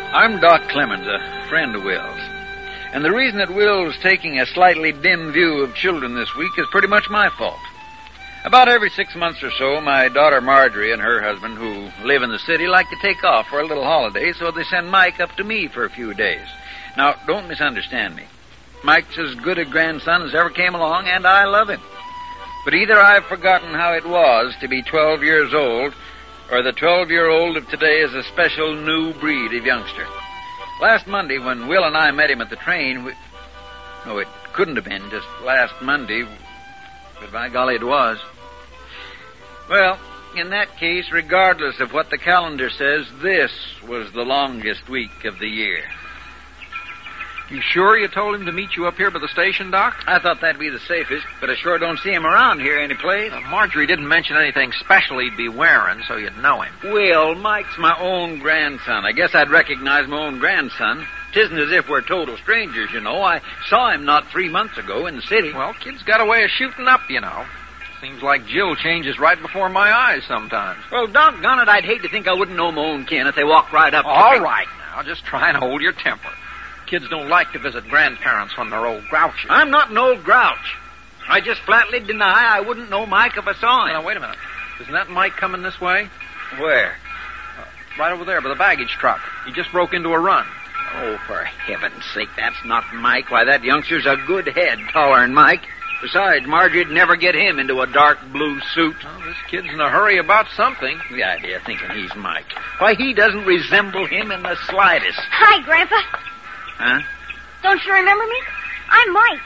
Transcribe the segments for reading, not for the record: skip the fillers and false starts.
I'm Doc Clemens, a friend of Will's. And the reason that Will's taking a slightly dim view of children this week is pretty much my fault. About every 6 months or so, my daughter Marjorie and her husband, who live in the city, like to take off for a little holiday, so they send Mike up to me for a few days. Now, don't misunderstand me. Mike's as good a grandson as ever came along, and I love him. But either I've forgotten how it was to be 12 years old, or the 12-year-old of today is a special new breed of youngster. Last Monday, when Will and I met him at the train, No, it couldn't have been just last Monday, but by golly, it was. Well, in that case, regardless of what the calendar says, this was the longest week of the year. You sure you told him to meet you up here by the station, Doc? I thought that'd be the safest, but I sure don't see him around here any place. Marjorie didn't mention anything special he'd be wearing, so you'd know him. Will, Mike's my own grandson. I guess I'd recognize my own grandson. 'Tisn't as if we're total strangers, you know. I saw him not 3 months ago in the city. Well, kid's got a way of shooting up, you know. Seems like Jill changes right before my eyes sometimes. Well, doggone it, I'd hate to think I wouldn't know my own kin if they walked right up to me. All right, now, just try and hold your temper. Kids don't like to visit grandparents when they're old grouchy. I'm not an old grouch. I just flatly deny I wouldn't know Mike if I saw him. Now, wait a minute. Isn't that Mike coming this way? Where? Right over there by the baggage truck. He just broke into a run. Oh, for heaven's sake, that's not Mike. Why, that youngster's a good head taller than Mike. Besides, Marjorie'd never get him into a dark blue suit. Well, this kid's in a hurry about something. The idea of thinking he's Mike. Why, he doesn't resemble him in the slightest. Hi, Grandpa. Huh? Don't you remember me? I'm Mike.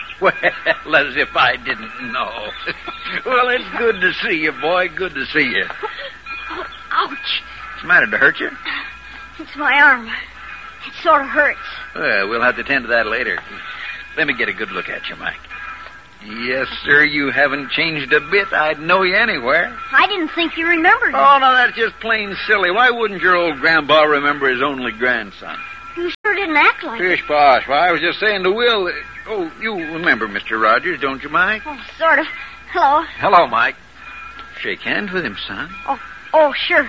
Well, as if I didn't know. Well, it's good to see you, boy. Good to see you. Oh, ouch. What's the matter? To hurt you? It's my arm. It sort of hurts. Well, we'll have to tend to that later. Let me get a good look at you, Mike. Yes, sir, you haven't changed a bit. I'd know you anywhere. I didn't think you remembered me. Oh, no, that's just plain silly. Why wouldn't your old grandpa remember his only grandson? You sure didn't act like it. Pish posh. Why, I was just saying to Will... Oh, you remember Mr. Rogers, don't you, Mike? Oh, sort of. Hello. Hello, Mike. Shake hands with him, son. Oh, sure.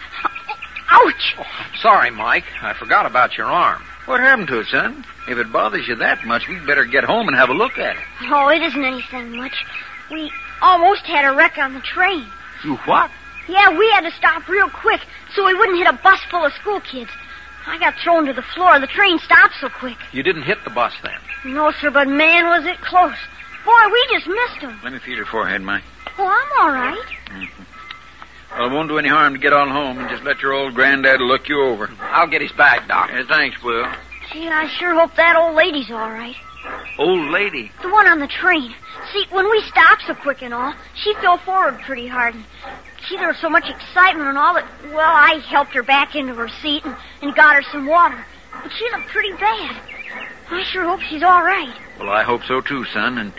Ouch! Oh, sorry, Mike. I forgot about your arm. What happened to it, son? If it bothers you that much, we'd better get home and have a look at it. Oh, it isn't anything much. We almost had a wreck on the train. You what? Yeah, we had to stop real quick so we wouldn't hit a bus full of school kids. I got thrown to the floor. The train stopped so quick. You didn't hit the bus then? No, sir, but man, was it close. Boy, we just missed him. Let me feel your forehead, Mike. Oh, I'm all right. Mm-hmm. Well, it won't do any harm to get on home and just let your old granddad look you over. I'll get his bag, Doc. Thanks, Will. Gee, I sure hope that old lady's all right. Old lady? The one on the train. See, when we stopped so quick and all, she fell forward pretty hard. And, gee, there was so much excitement and all that, well, I helped her back into her seat and got her some water. But she looked pretty bad. I sure hope she's all right. Well, I hope so too, son, and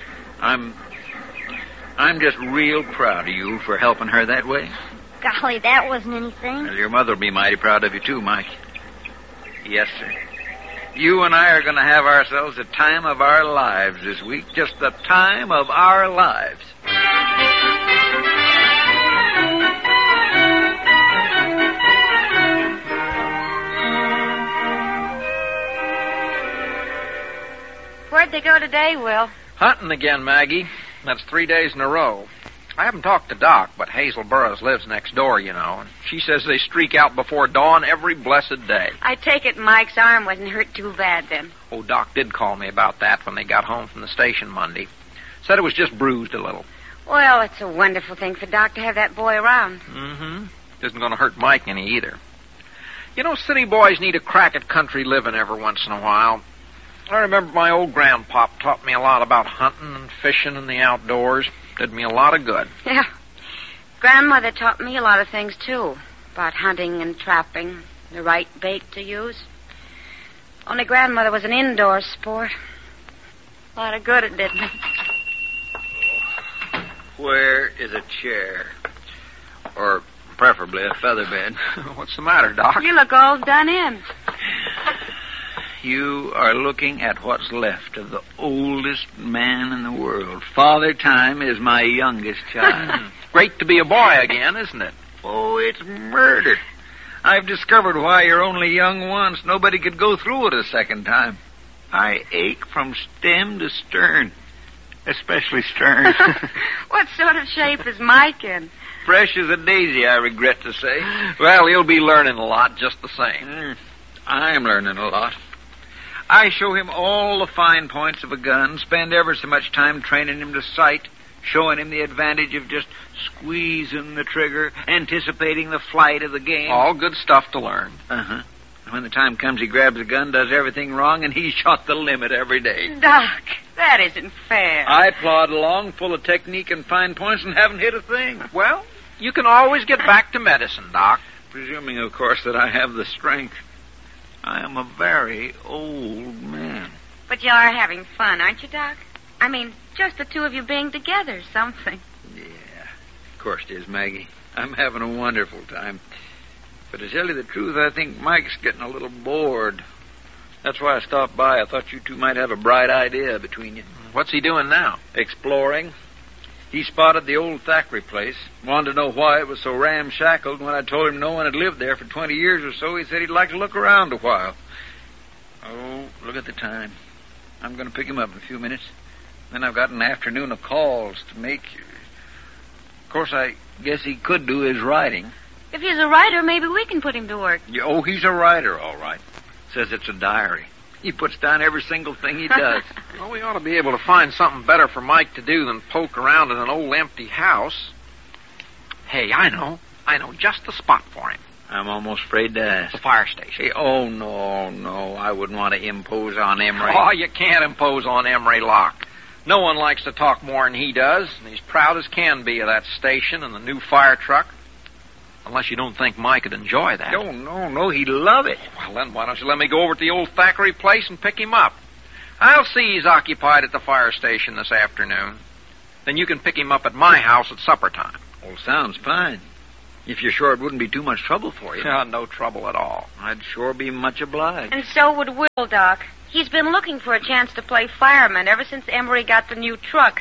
I'm just real proud of you for helping her that way. Golly, that wasn't anything. Well, your mother will be mighty proud of you too, Mike. Yes, sir. You and I are going to have ourselves the time of our lives this week. Just the time of our lives. Where'd they go today, Will? Hunting again, Maggie. That's 3 days in a row. I haven't talked to Doc, but Hazel Burroughs lives next door, you know, and she says they streak out before dawn every blessed day. I take it Mike's arm wasn't hurt too bad then. Oh, Doc did call me about that when they got home from the station Monday. Said it was just bruised a little. Well, it's a wonderful thing for Doc to have that boy around. Mm-hmm. Isn't going to hurt Mike any either. You know, city boys need a crack at country living every once in a while. I remember my old grandpop taught me a lot about hunting and fishing and the outdoors. Did me a lot of good. Yeah. Grandmother taught me a lot of things, too. About hunting and trapping, the right bait to use. Only Grandmother was an indoor sport. A lot of good it did me. Where is a chair? Or preferably a feather bed. What's the matter, Doc? You look all done in. You are looking at what's left of the oldest man in the world. Father Time is my youngest child. Great to be a boy again, isn't it? Oh, it's murder. I've discovered why you're only young once. Nobody could go through it a second time. I ache from stem to stern, especially stern. What sort of shape is Mike in? Fresh as a daisy, I regret to say. Well, you'll be learning a lot just the same. I'm learning a lot. I show him all the fine points of a gun, spend ever so much time training him to sight, showing him the advantage of just squeezing the trigger, anticipating the flight of the game. All good stuff to learn. Uh-huh. When the time comes, he grabs a gun, does everything wrong, and he's shot the limit every day. Doc, that isn't fair. I plod along, full of technique and fine points, and haven't hit a thing. Well, you can always get back to medicine, Doc. Presuming, of course, that I have the strength. I am a very old man. But you are having fun, aren't you, Doc? I mean, just the two of you being together, something. Yeah, of course it is, Maggie. I'm having a wonderful time. But to tell you the truth, I think Mike's getting a little bored. That's why I stopped by. I thought you two might have a bright idea between you. What's he doing now? Exploring. He spotted the old Thackeray place. Wanted to know why it was so ramshackled. When I told him no one had lived there for 20 years or so, he said he'd like to look around a while. Oh, look at the time. I'm going to pick him up in a few minutes. Then I've got an afternoon of calls to make. Of course, I guess he could do his writing. If he's a writer, maybe we can put him to work. Yeah, oh, he's a writer, all right. Says it's a diary. He puts down every single thing he does. Well, we ought to be able to find something better for Mike to do than poke around in an old empty house. Hey, I know just the spot for him. I'm almost afraid to ask. The fire station. Hey, oh, no. I wouldn't want to impose on Emery. Oh, you can't impose on Emery Locke. No one likes to talk more than he does, and he's proud as can be of that station and the new fire truck. Unless you don't think Mike would enjoy that. Oh, no, he'd love it. Well, then why don't you let me go over to the old Thackeray place and pick him up? I'll see he's occupied at the fire station this afternoon. Then you can pick him up at my house at supper time. Well, sounds fine. If you're sure it wouldn't be too much trouble for you. No trouble at all. I'd sure be much obliged. And so would Will, Doc. He's been looking for a chance to play fireman ever since Emery got the new truck.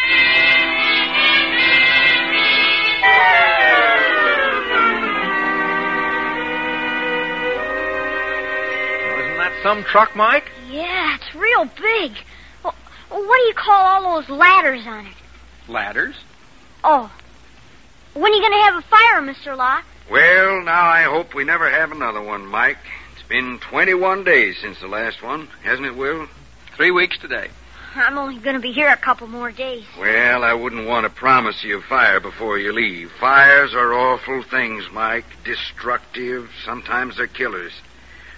Some truck, Mike? Yeah, it's real big. Well, what do you call all those ladders on it? Ladders? Oh. When are you going to have a fire, Mr. Locke? Well, now I hope we never have another one, Mike. It's been 21 days since the last one, hasn't it, Will? 3 weeks today. I'm only going to be here a couple more days. Well, I wouldn't want to promise you a fire before you leave. Fires are awful things, Mike. Destructive. Sometimes they're killers.